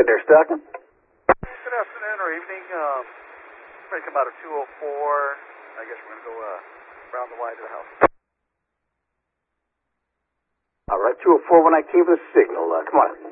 Wait there, Stockton. Good afternoon or evening. We're going to come out of 204. I guess we're going to go around the Y to the house. All right, 204, when I came for the signal. Come on.